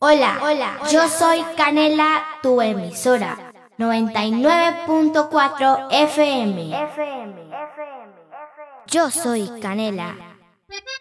Hola, yo soy Canela, tu emisora, 99.4 FM. Yo soy Canela.